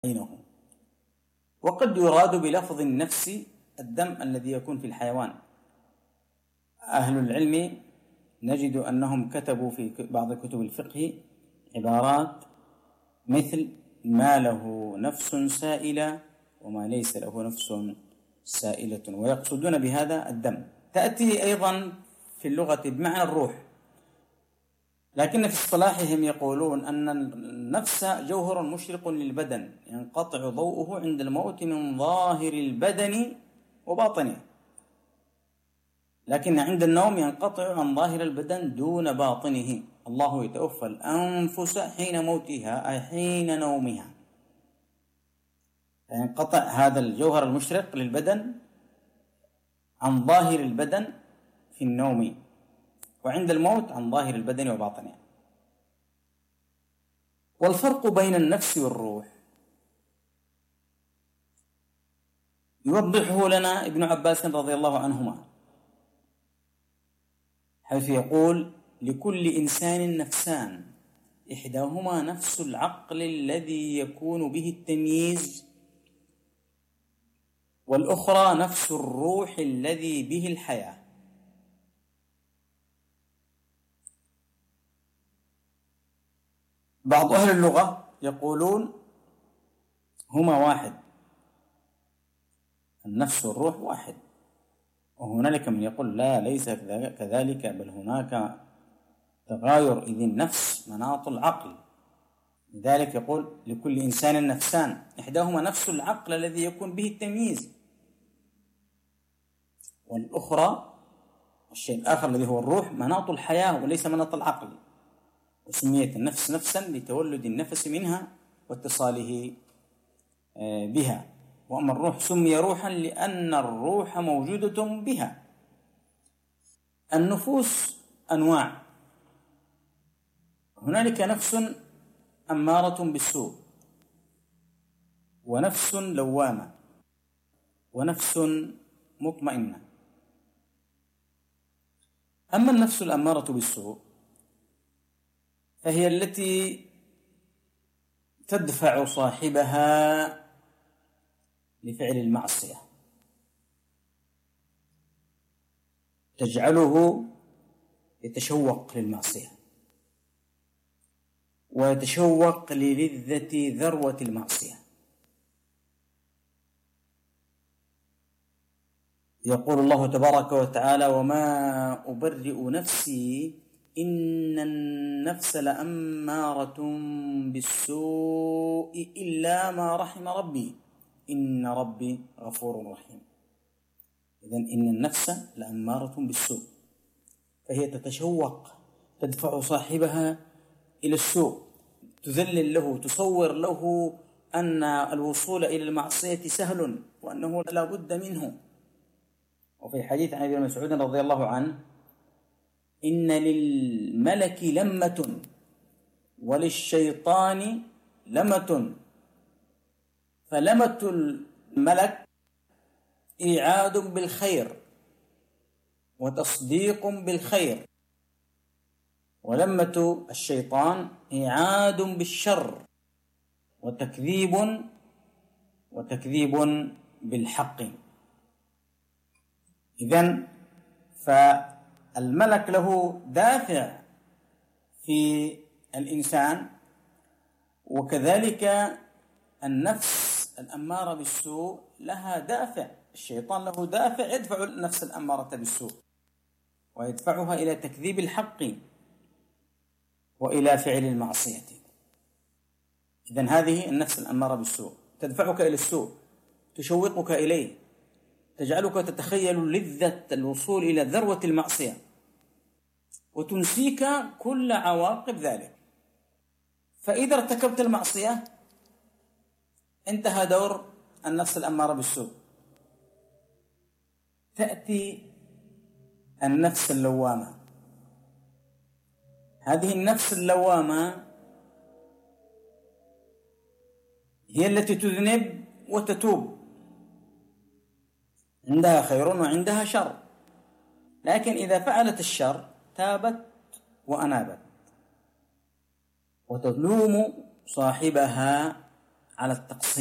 عينه. وقد يراد بلفظ النفس الدم الذي يكون في الحيوان. أهل العلم نجد أنهم كتبوا في بعض كتب الفقه عبارات مثل ما له نفس سائلة وما ليس له نفس سائلة، ويقصدون بهذا الدم. تأتي أيضا في اللغة بمعنى الروح، لكن في اصطلاحهم يقولون أن النفس جوهر مشرق للبدن ينقطع ضوءه عند الموت من ظاهر البدن وباطنه، لكن عند النوم ينقطع عن ظاهر البدن دون باطنه. الله يتوفى الأنفس حين موتها أي حين نومها، ينقطع هذا الجوهر المشرق للبدن عن ظاهر البدن في النوم، وعند الموت عن ظاهر البدن وباطنه. والفرق بين النفس والروح يوضحه لنا ابن عباس رضي الله عنهما، حيث يقول: لكل إنسان نفسان، إحداهما نفس العقل الذي يكون به التمييز، والأخرى نفس الروح الذي به الحياة. بعض أهل اللغة يقولون هما واحد، النفس والروح واحد، وهنالك من يقول لا، ليس كذلك، بل هناك تغاير، إذ النفس مناط العقل. لذلك يقول لكل إنسان نفسان، إحداهما نفس العقل الذي يكون به التمييز، والأخرى الشيء الآخر الذي هو الروح مناط الحياة وليس مناط العقل. وسميت النفس نفسا لتولد النفس منها واتصاله بها، وأما الروح سمي روحا لأن الروح موجودة بها. النفوس أنواع، هنالك نفس أمارة بالسوء، ونفس لوامة، ونفس مطمئنة. أما النفس الأمارة بالسوء فهي التي تدفع صاحبها لفعل المعصية، تجعله يتشوق للمعصية ويتشوق للذة ذروة المعصية. يقول الله تبارك وتعالى: وما أبرئ نفسي إن النفس لأمارة بالسوء إلا ما رحم ربي إن ربي غفور رحيم. إذن إن النفس لأمارة بالسوء، فهي تتشوق، تدفع صاحبها إلى السوء، تذلل له، تصور له أن الوصول إلى المعصية سهل وأنه لا بد منه. وفي حديث عن ابن مسعود رضي الله عنه: إن للملك لمة وللشيطان لمة، فلمة الملك إيعاد بالخير وتصديق بالخير، ولمة الشيطان إيعاد بالشر وتكذيب بالحق. إذن فالملك له دافع في الإنسان، وكذلك النفس الأمارة بالسوء لها دافع، الشيطان له دافع يدفع النفس الأمارة بالسوء ويدفعها إلى تكذيب الحق وإلى فعل المعصية. إذن هذه النفس الأمارة بالسوء تدفعك إلى السوء، تشوقك إليه، تجعلك تتخيل لذة الوصول إلى ذروة المعصية، وتنسيك كل عواقب ذلك. فإذا ارتكبت المعصية انتهى دور النفس الأمارة بالسوء، تأتي النفس اللوامة. هذه النفس اللوامة هي التي تذنب وتتوب، عندها خير وعندها شر، لكن إذا فعلت الشر تابت وأنابت وتلوم صاحبها على التقسيم.